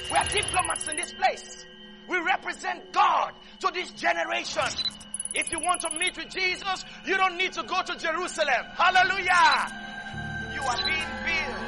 We are diplomats in this place. We represent God to this generation. If you want to meet with Jesus, you don't need to go to Jerusalem. Hallelujah. You are being built